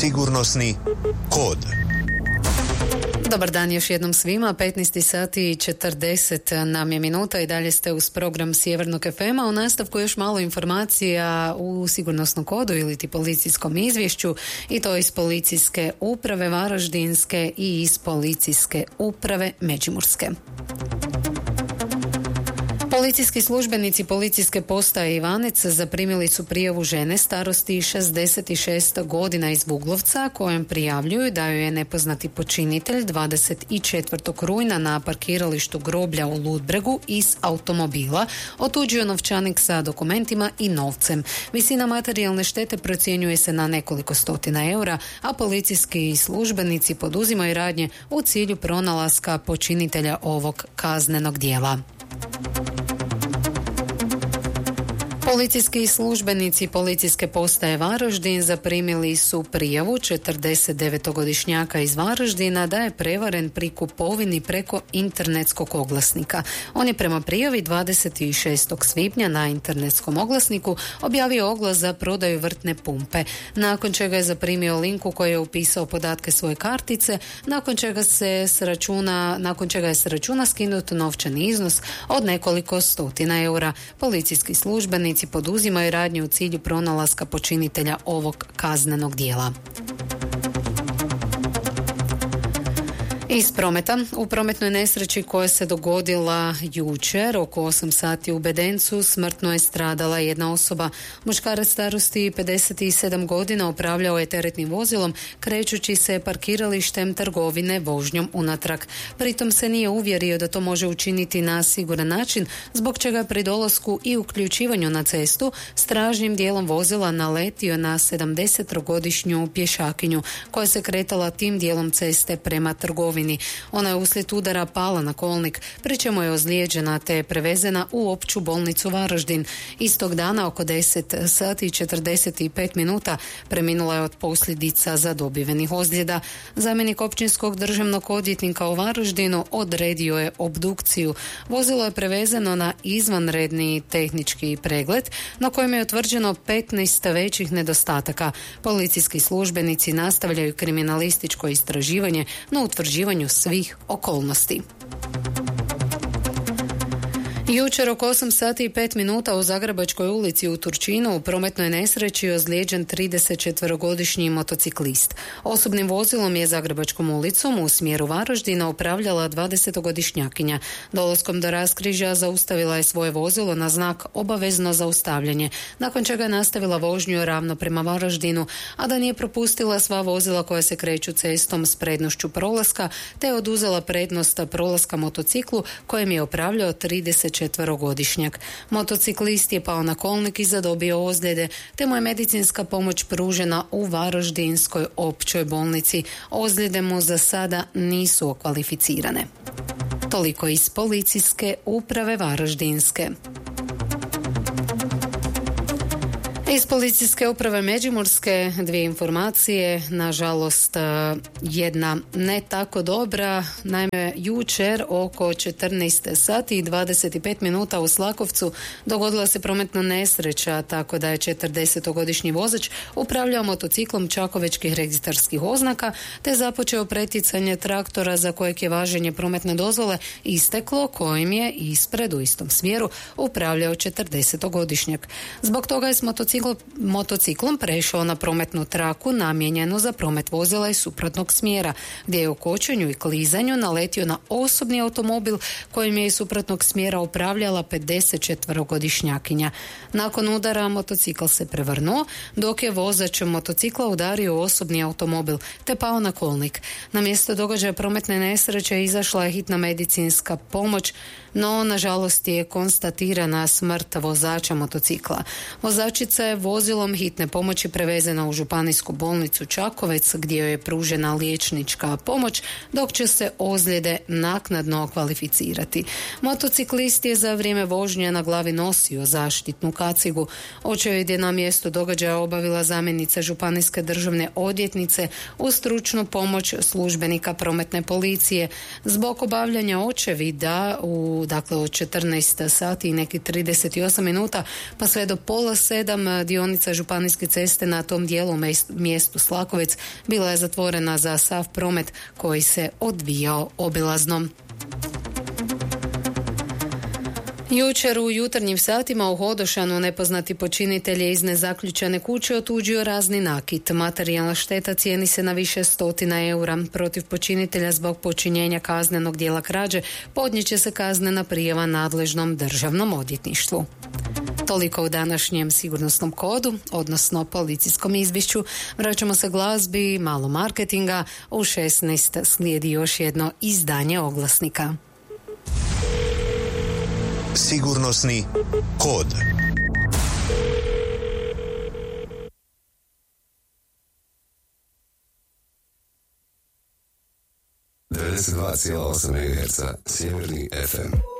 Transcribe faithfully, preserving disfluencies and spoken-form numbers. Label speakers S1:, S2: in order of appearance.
S1: Sigurnosni kod.
S2: Dobar dan još jednom svima, petnaest sati i četrdeset nam je minuta i dalje ste uz program Sjevernog ef ema. U nastavku još malo informacija u sigurnosnom kodu ili ti policijskom izvješću, i to iz policijske uprave Varaždinske i iz policijske uprave Međimurske. Policijski službenici policijske postaje Ivanec zaprimili su prijavu žene starosti šezdeset šest godina iz Vuglovca, kojem prijavljuju da ju je nepoznati počinitelj dvadeset četvrtog rujna na parkiralištu groblja u Ludbregu iz automobila otuđio novčanik sa dokumentima i novcem. Visina materijalne štete procjenjuje se na nekoliko stotina eura, a policijski službenici poduzimaju radnje u cilju pronalaska počinitelja ovog kaznenog djela. Policijski službenici policijske postaje Varaždin zaprimili su prijavu četrdesetdevetogodišnjaka iz Varaždina da je prevaren pri kupovini preko internetskog oglasnika. On je prema prijavi dvadeset šestog svibnja na internetskom oglasniku objavio oglas za prodaju vrtne pumpe, nakon čega je zaprimio link u koji je upisao podatke svoje kartice, nakon čega se s računa, nakon čega je s računa skinut novčani iznos od nekoliko stotina eura. Policijski službenici poduzimaju radnje u cilju pronalaska počinitelja ovog kaznenog djela. Iz prometa. U prometnoj nesreći koja se dogodila jučer oko osam sati u Bedencu smrtno je stradala jedna osoba. Muškarac starosti pedeset sedam godina upravljao je teretnim vozilom krećući se parkiralištem trgovine vožnjom unatrag. Pritom se nije uvjerio da to može učiniti na siguran način, zbog čega pri dolasku i uključivanju na cestu stražnjim dijelom vozila naletio na sedamdesetogodišnju pješakinju koja se kretala tim dijelom ceste prema trgovini. Ona je uslijed udara pala na kolnik, pri čemu je ozlijeđena te je prevezena u opću bolnicu Varaždin. Istog dana oko deset sati i četrdeset pet minuta preminula je od posljedica zadobivenih ozljeda. Zamjenik općinskog državnog odvjetnika u Varaždinu odredio je obdukciju. Vozilo je prevezeno na izvanredni tehnički pregled na kojem je utvrđeno petnaest većih nedostataka. Policijski službenici nastavljaju kriminalističko istraživanje na utvrđivanju svih okolnosti. Jučer oko osam sati i pet minuta u Zagrebačkoj ulici u Turčinu u prometnoj nesreći ozlijeđen tridesetčetverogodišnji motociklist. Osobnim vozilom je Zagrebačkom ulicom u smjeru Varaždina upravljala dvadesetogodišnjakinja. Dolaskom do raskrižja zaustavila je svoje vozilo na znak obavezno zaustavljanje, nakon čega je nastavila vožnju ravno prema Varaždinu, a da nije propustila sva vozila koja se kreću cestom s prednošću prolaska, te je oduzela prednost prolaska motociklu kojem je upravljao tridesetčetverogodišnjak. Motociklist je pao na kolnik i zadobio ozljede, te mu je medicinska pomoć pružena u Varaždinskoj općoj bolnici. Ozljede mu za sada nisu okvalificirane. Toliko iz policijske uprave Varaždinske. Iz policijske uprave Međimurske dvije informacije, nažalost jedna ne tako dobra. Naime, jučer oko četrnaest sati i dvadeset pet minuta u Slakovcu dogodila se prometna nesreća, tako da je četrdesetogodišnji vozač upravljao motociklom čakovečkih registarskih oznaka te započeo preticanje traktora za kojeg je važenje prometne dozvole isteklo, kojim je ispred u istom smjeru upravljao četrdesetogodišnjak. Zbog toga je s motociklom motociklom prešao na prometnu traku namijenjenu za promet vozila iz suprotnog smjera, gdje je u kočenju i klizanju naletio na osobni automobil kojim je iz suprotnog smjera upravljala pedesetčetverogodišnjakinja. Nakon udara motocikl se prevrnuo, dok je vozač motocikla udario osobni automobil te pao na kolnik. Na mjesto događaja prometne nesreće izašla je hitna medicinska pomoć, no nažalost je konstatirana smrt vozača motocikla. Vozačica je vozilom hitne pomoći prevezena u županijsku bolnicu Čakovec, gdje joj je pružena liječnička pomoć, dok će se ozljede naknadno kvalificirati. Motociklist je za vrijeme vožnje na glavi nosio zaštitnu kacigu. Očevid je na mjestu događaja obavila zamjenica županijske državne odvjetnice uz stručnu pomoć službenika prometne policije. Zbog obavljanja očevida u dakle od četrnaest sati i neki trideset osam minuta pa sve do pola sedam dionica županijske ceste na tom dijelu mjestu Slakovec bila je zatvorena za sav promet koji se odvijao obilaznom. Jučer u jutarnjim satima u Hodošanu nepoznati počinitelj je iz nezaključane kuće otuđio razni nakit. Materijalna šteta cijeni se na više stotina eura. Protiv počinitelja zbog počinjenja kaznenog dijela krađe podnijet će se kaznena prijava nadležnom državnom odvjetništvu. Toliko u današnjem sigurnosnom kodu, odnosno policijskom izvješću. Vraćamo se glazbi, malo marketinga. U šesnaest slijedi još jedno izdanje oglasnika.
S1: Sigurnosni kod.
S3: devedeset dva zarez osam megaherca Sjeverni ef em.